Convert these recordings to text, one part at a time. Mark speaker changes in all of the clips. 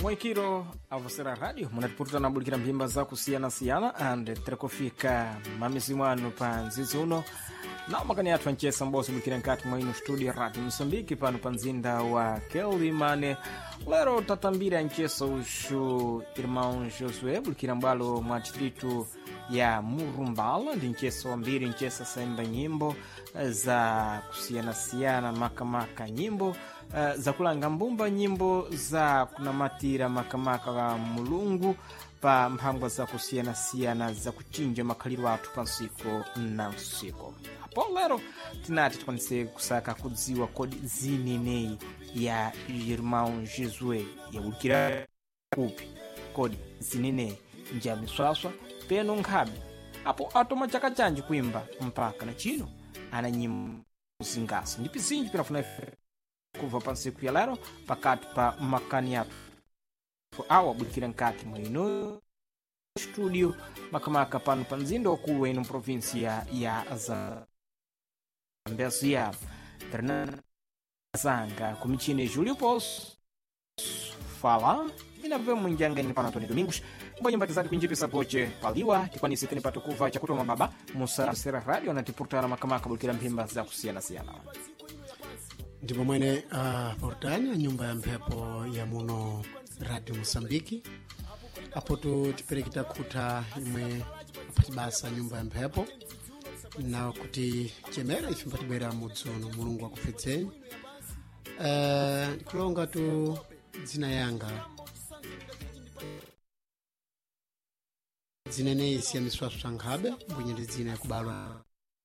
Speaker 1: Mwikiro avosera radio munatipurta na bulikira mpimba za kusiyana-siyana ande trekofika mamizimwanu pa nzizi uno na makani yathu anchesa mboso bulikira nkati mwa ino studio radio Msambiki pano pa nzinda wa Quelimane. Lero tatambira anchesa ushu irmão Josué bulikira mbalo mwa distritu ya Murumbala ndi nchesa wambiri nchesa saimba nyimbo za kusiyana-siyana makamaka nyimbo za kulanga mbumba nyimbo za kunamatira makamaka wa mulungu pa mphangwa za kusiyana-siyana za kuchinja makhaliro athu pa nsiku na nsiku. Apo lero tinati tikwanise kusaka kudziwa kodi zinenei ya irmão Josué yabulikira kupi kodi zinenei nja miswaswa peno nkhabi apo atoma chaka chanji kuimba mpaka na chino ana nyimbo zingasi ndi pizinji pinafuna kuva pa nsiku ya lero pakati pa makani athu awa bulikira nkati mwino studio makamaka pano pa nzinda wakulu wa ino provinsia ya Zambezia Fernanda Zanga kumichine Julio Pos fala inavemo njangani pano Antônio Domingos mbonye mbatizati kuinjipisa poche paliwa tikwanisi tini pato kuva chakutoma baba musarasera radio na tipurtana makamaka bulikira mpimba za kusiyana-siyana.
Speaker 2: Ndipo mwene portani ya nyumba ya mphepo ya muno radio Msambiki apo tiperekita kuta imwe apatibasa nyumba ya mphepo na kuti chemera ife mpatibwera mudzono mulungu wakufedzeni kulonga tu dzina yanga dzinenei siya miswaso sankhabe mbwenye ndi dzina yakubalwa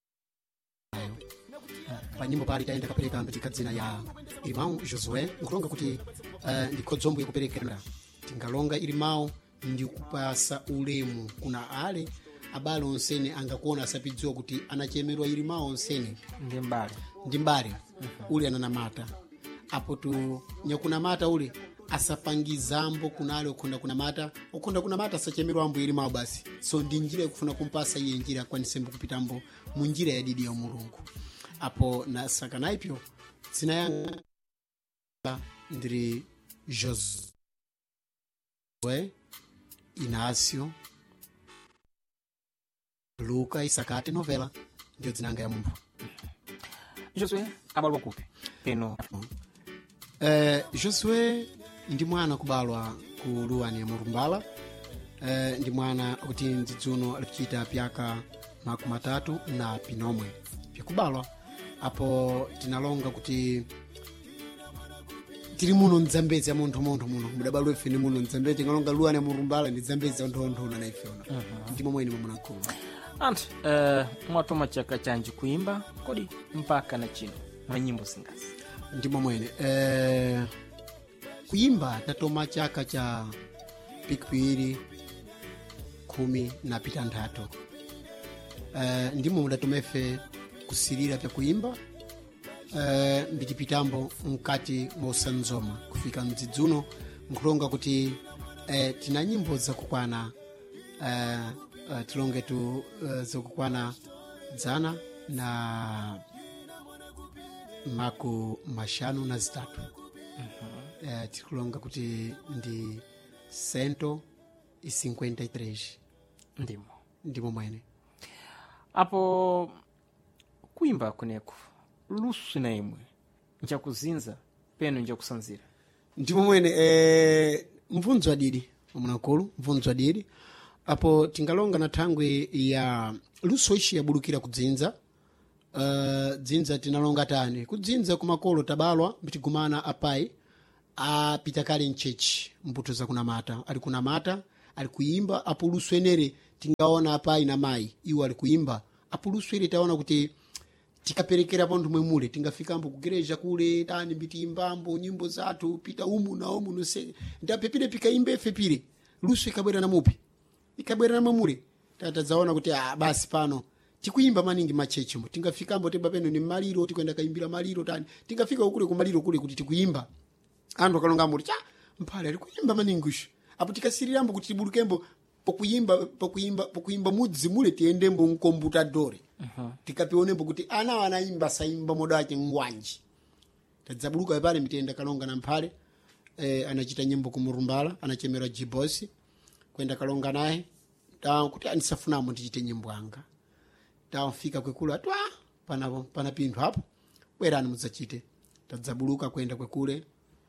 Speaker 2: pa nyimbo pali taenda kapereka mbitika dzina ya irmão Josué nkulonga kuti ndikodzombo ikuperekera tingalonga irmão ndi kupasa ulemu kuna ale abale onsene angakuona asapidziwa kuti anachemerwa irmão onsene ndi mbale ule ananamata apo tu nyakunamata ule asapangizambo kunale okonda kunamata asachemerwa ambo irmão basi so ndi njira yakufuna kumpasa iye njira kwanisembo kupitambo mu njira ya didi ya mulungu apo na sakanaipyo dzina yanga ndiri Josué Inácio Luca Isakate novela ndio dzina yanga ya mumbo.
Speaker 1: Josué abalwa kupi peno
Speaker 2: Josué ndi mwana kubalwa ku Luani ya Murumbala ndi mwana kuti ndidzuno alikuchita pyaka 30 na pinomwe pyakubalwa apo tinalonga kuti tiri muno nzambezi ya munthu muno mudabalwe ife ni muno nzambezi tingalonga Luani ya Murumbala ndi nzambezi ya nthonthona na ife ona ndimo mwene mumuna nkulu
Speaker 1: anti mwatoma chaka chanji kuimba kodi mpaka na chino mwa nyimbo zingasi
Speaker 2: ndimo mwene kuimba tatoma chaka cha pikipiri 10 na pita nthato ndimo mudatomefe kusirira pya kuimba mbichipitambo mkati mosanzoma kufika mdzidzuno nkulonga kuti tina nyimbo zakukwana tilonge tu zakukwana dzana na maku mashanu na zitatu tikulonga kuti ndi 153 ndimo mwene
Speaker 1: apo kuimba kuneku lusu na imwe njakuzinza peno njakusanzira
Speaker 2: ndimo mwene mvunzo adidi mwanakulu mvunzo adidi apo tingalonga na thangwe ya luso ishi yabulukira kudzinza dzinza tinalonga tani kudzinza kumakolo tabalwa mbitigumana apai apita kale nchechi mbuto za kunamata ali kuimba apo luso enere tingaona apai na mai iwo ali kuimba apo luso ere taona kuti tikaperekera pondu mwemule tingafikambo kugereja kule tani mbitimbambo nyimbo zathu pita umu na umu nose ndapepire pikaimbe fepire luso ikabwera na mupi ikabwera na mamure tatazaona kuti basi pano tikuimba maningi machechimo tingafikambo teba peno ni maliro tikwenda kaimbira maliro tani tingafika ukule ku maliro kule kuti tikuimba ando kalonga muri mpale ali kuimba maningusho apo tikasirirambo kuti tibulukembo pokuimba mudzi mule tiendembo mkomputadore tikapionembo kuti ana wanaimba saimba modache ngwanji tadzabuluka pale mitenda kalonga na mphale anachita nyimbo kumurumbala anachemera Jibosi kwenda kalonga naye kuti anisafunamo ndichite nyimbo anga fika kwekule atwa pana pinthu hapo bwerani mudzachite tadzabuluka kwenda kwekule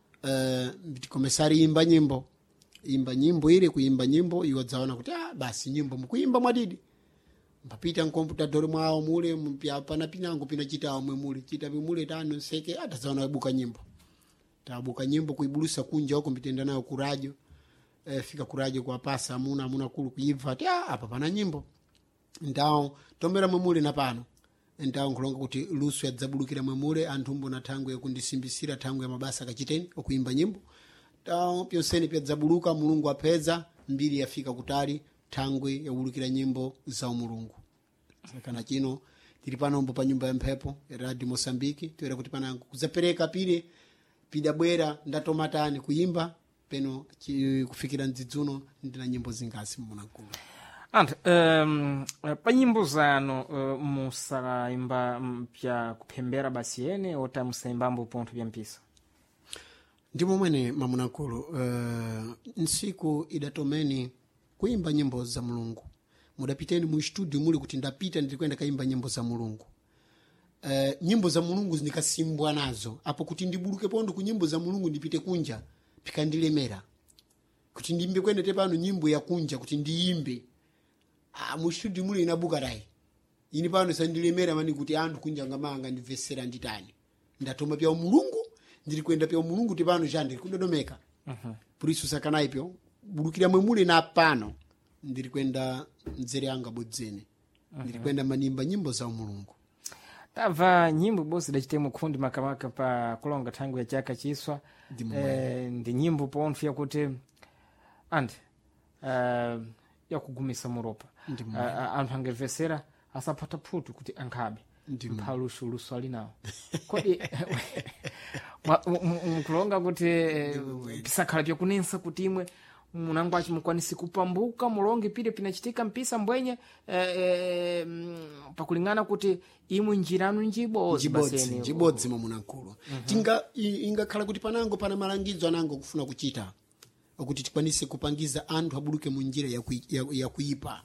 Speaker 2: komesari imba nyimbo ile kuimba nyimbo iwo dzaona kuti basi nyimbo mukuimba mwadidi mpapita mkomputadori mwawo mule pana pinango pinachita omwe mule chita mule tano seke atadzaona ibuka nyimbo tabuka nyimbo kuibulusa kunja huko mbitenda nayo kuradio fika kuradio kwa pasa amuna kulu kuiva ati apa pana nyimbo ndao tombera mwemule na pano ndao nkulonga kuti luso yadzabulukira mwemule anthu na tangu yakundisimbisira tangu ya mabasa kachiteni okuimba nyimbo ndao pyonseni pya dzabuluka mulungu apeza mbiri yafika kutali tangwe yabulukira nyimbo za mulungu kana chino tili panombo pa nyumba ya mphepo ya Radio Mosambiki toera kuti panango kuzapereka pile pidabwera ndatomatani kuimba peno kufikira ndzidzuno ndina nyimbo zingasi mmunakulu
Speaker 1: anthu pa nyimbo zano musaimba pya kuphembera basi yene ota musaimbambo pontho pya mpisa
Speaker 2: ndimo mwene mamunakulu nsiku idatomeni kuimba nyimbo za mulungu mudapiteni mu studio muli kuti ndapita ndilikwenda kaimba nyimbo za mulungu nyimbo za mulungu ndikasimbwa nazo apo kuti ndibuluke pondo ku nyimbo za mulungu ndipite kunja pikandilemera kuti ndimbe kwenda tepano nyimbo ya kunja kuti ndiimbe mu studio muli inabuka rai ini pano sandilemera mani kuti anthu kunja ngamanga ndivesera nditani ndatoma pya mulungu ndiri kwenda pya mulungu tepano jande kudodomeka purisu sakana ipyo bulukira mwemule na pano ndiri kwenda nzere anga bodzene ndiri kwenda manimba nyimbo za mulungu
Speaker 1: tava nyimbo bosi dachitemo kundi makamaka pa kulonga tangu ya chaka chiswa ndi nyimbo pontho yakuti andi yakugumisa muropa anthu angevesera asapata phutu kuti ankhabe mphalushu luso ali nawo kodi mkulonga kuti pisakhala pyakunensa kuti imwe munango achimukwanisi kupambuka mulonge pile pinachitika mpisa mbwenye pakulingana kuti imwe njiranu
Speaker 2: njibodzi mamunakulu ingakhala kuti panango pana malangizo anango kufuna kuchita kuti tikwanise kupangiza anthu abuluke munjira ya kuipa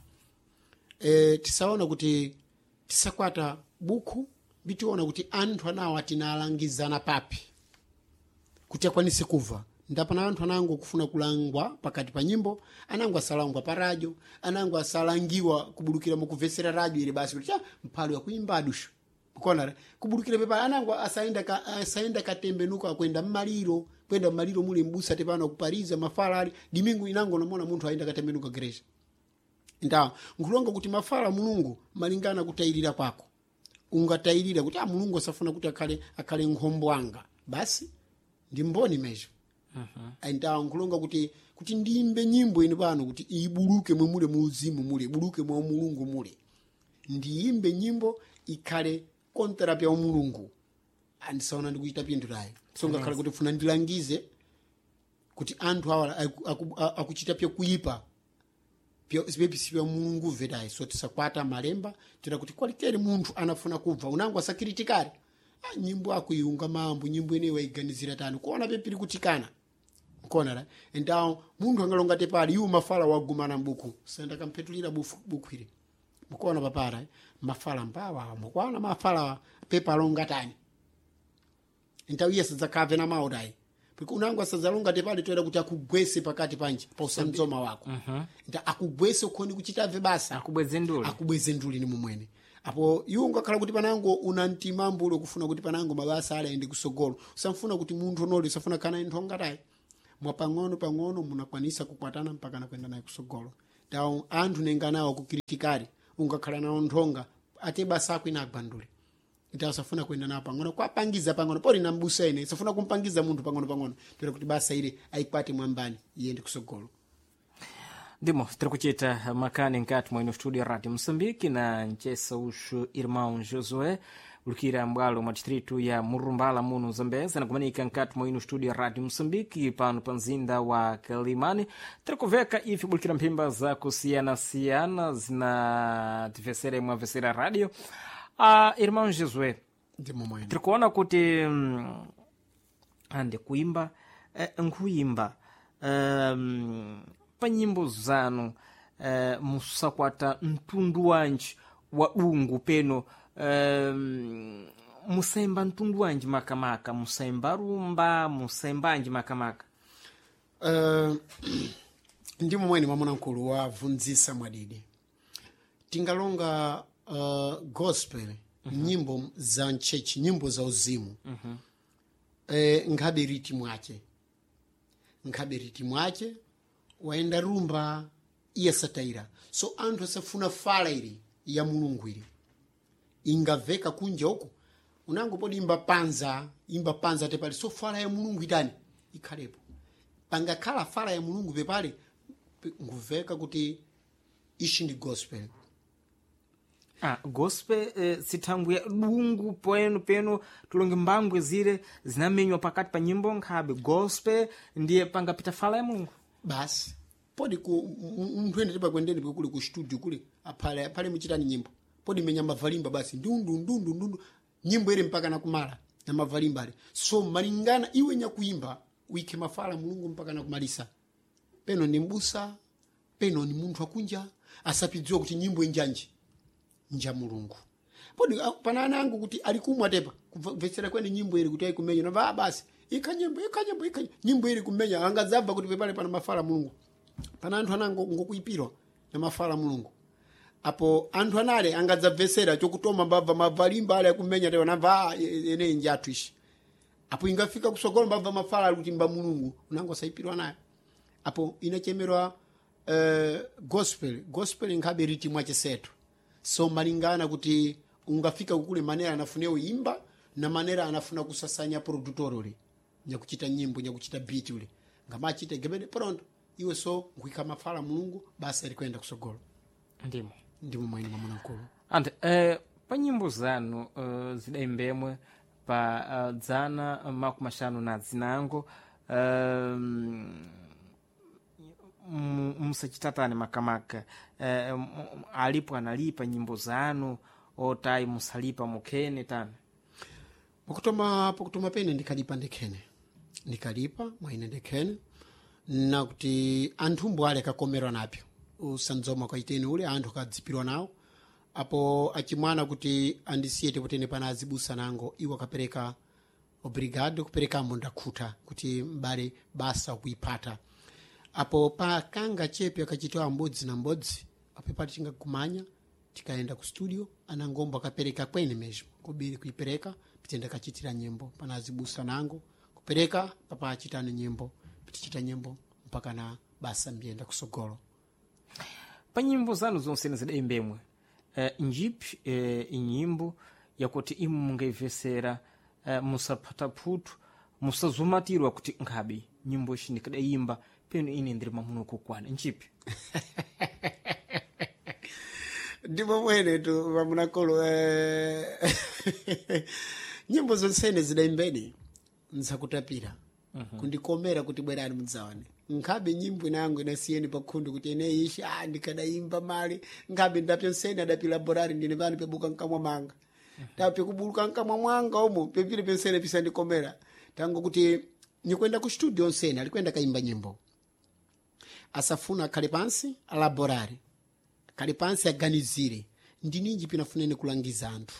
Speaker 2: tisaona kuti tisakwata buku bitiona kuti anthu anawo atinalangizana papi kuti akwanise kuva ndapana anthu anango kufuna kulangwa pakati pa nyimbo anango asalangwa pa radio anango asalangiwa kubulukira mukuvesera radio ile basi kuti mphalo ya kuimba adusha ukona kubulukira pepa anango asaenda katembenuka kwenda mmaliro muli mbusa tepano kupariza mafalali dimingu inango namona munthu aenda katembenuka gereja nda nkulonga kuti mafala mulungu malingana kutayirira kwako ungatayirira kuti mulungu asafuna kuti akhale nkhombo anga basi ndi mboni mejo nda nkulonga kuti ndimbe nyimbo ine pano kuti ibuluke mwemule muuzimu mule buluke mwa mulungu mule ndiimbe nyimbo ikhale kontra pya mulungu andisaona ndikuita pindu layo songa khala kuti funa ndilangize kuti anthu awa akuchita pya kuipa pya mulungu vedai so tisakwata malemba tira kuti kwaliteri munthu anafuna kubva unango asakiritikari nyimbo akuiunga mambo nyimbo ine waiganizira tani kuona pepiri kutikana kona la ndao munthu angalonga tepali yu mafala wagumana mbuku senda kampetulira buku ile mukona papara mafala mbawa mukwana mafala pepa longa tani ntawiya sadzakave na maudai porque unango asadzalonga tepali toera kuti akugwese pakati panje pa usamdzoma wako nta akugwese ukhoni kuchitave basa akubweze nduli ni mumwene apo yunga khala kuti panango una mtima mbulo kufuna kuti panango mabasa ala ende kusogolo usamfuna kuti munthu onoli usafuna kana nthonga tayi mwa pang'ono munakwanisa kukwatana mpaka na kwenda naye kusogolo tawo anthu nenganawo kukritikari ungakhala nawo nthonga ate basa ako inagwandule ita usafuna kwenda nawo pang'ono kwapangiza pang'ono pori na mbusa ine usafuna kumpangiza munthu pang'ono tira kuti basa ile aikwate mwambani iyende kusogolo
Speaker 1: ndimo tiri kuchita makani nkati mwa ino studio Radio Mosambiki na nchesa ushu irmão Josué ulukira mbwalo mwa distritu ya Murumbala muno Zambeza na kumanika nkati mwa ino studio Radio Mosambiki pano panzinda wa Kalimani tiri kuveka ifi bulukira mpimba za kusiyana zina tivesere mwa vesera radio irmão Josué
Speaker 2: ndimo mwene
Speaker 1: tiri kuona kuti ande kuimba nkuyimba pa nyimbo zanu musakwata mtundu wanji wa dungu peno musaimba mtundu wanji makamaka musaimba rumba musaimbanji makamaka
Speaker 2: ndimo mwene mwamunamkulu wavunzisa mwadidi tingalonga gospel nyimbo za nchechi nyimbo za uzimu nkhabe riti mwache waenda rumba iya sataira so anthu asafuna fala ili ya mulungu ili ingaveka kunja uko unango podi imba panza tepali so fala ya mulungu itani ikhalepo pangakhala fala ya mulungu pepale nguveka kuti ishi ndi gospel
Speaker 1: gospel sithangu ya dungu peno tulonge mbangwe zile zinamenywa pakati pa nyimbo nkhabe gospel ndiye pangapita fala ya mulungu
Speaker 2: basi podi munthu ende tipa kwendeni kuli ku studio kuli aphale muchitani nyimbo podi menya mavalimba basi ndundu nyimbo ile mpaka nakumala na mavalimba ale so malingana iwe nyakuimba uike mafala mulungu mpaka nakumalisa peno ni mbusa peno ni munthu akunja asapidziwa kuti nyimbo injanji nja mulungu podi panana angu kuti alikumwa tepa kuvetsera kwene nyimbo ile kuti aikumenya no basi ikanyimbo nyimbo ile kumenya angazabva kuti pepale pana mafala mulungu pana anthu anango ngokuipirwa na mafala mulungu apo anthu anale angadzabvesera chokutoma mbabva mavalimba ale kumenya tewa namba ene njatu ishi apo ingafika kusogolo mbabva mafala kuti mba mulungu unango saipirwa nayo apo inachemerwa gospel nkhabe riti mwachesetu so malingana kuti ungafika kukule manera anafuna uimba na manera anafuna kusasanya producer ule nyakuchita nyimbo nyakuchita beat ule ngamachite gebede pronto iwe so nkuika mafala mulungu basi alikwenda kusogolo ndimo mwaini mwamunamkulu
Speaker 1: ande pa nyimbo zanu zidaimbemwe pa dzana makumashanu na zinango musachitatane makamaka alipo analipa nyimbo zanu otai musalipa mukhene tani
Speaker 2: pokutoma pene ndikalipa mwaine ndikhene na kuti anthu mbu ale akakomerwa napyo usanzoma kwa iteni ule anthu akadzipirwa nawo apo achimwana kuti andisiye tepotene pana azibusa nango iwo akapereka obrigado kuperekamo ndakhuta kuti mbale basa kuipata apo pakanga chepe akachitoa mbodzi na mbodzi apo pati tingakumanya tikaenda ku studio anangombo akapereka kwene mesmo kubiri kuipereka pitenda kachitira nyimbo pana azibusa nango kupereka papa achitane nyimbo tichita nyimbo mpaka na basa mbienda kusogolo
Speaker 1: pa nyimbo zanu zonse zidaimbemwe njipi inyimbo yakuti imu mungaivesera musapata phutu musazumatirwa kuti nkhabe nyimbo ishi ndikadayimba peno ine ndiri mamuno kukwana njipi
Speaker 2: ndipo mwene tu mamunakolo nyimbo zonsene zidaimbeni nsakutapira kundikomera kuti bwerani mudzawane nkhabe nyimbo nangu inasiyeni pakhundu kuti ene ishi ndikadaimba mali nkhabe ndapyonseni adapila borari ndine pano pebuka nkamwa manga tape kubuluka nkamwa mwanga omo pepile pensene pisandikomera tango kuti nikwenda ku studio nsene alikwenda kaimba nyimbo asafuna akhale pansi alaborari akhale pansi aganizire ndininji pinafunene kulangiza anthu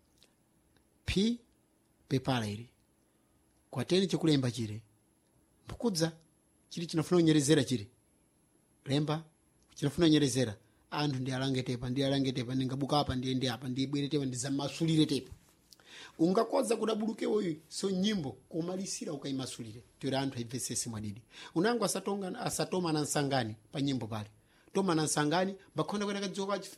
Speaker 2: pepala ili kwateni chikulemba chire mbukudza chili chinafuna unyerezera chiri lemba chinafuna unyerezera anthu ndialange tepa ningabuka apa ndiende apa ndibwere tepa ndizamasulire tepa ungakoza kudabuluke uyu so nyimbo kumalisira ukaimasulire tira anthu aibvesese mwadidi unango asatoma na nsangani pa nyimbo pale toma na nsangani bakhonda kwenda kadzoka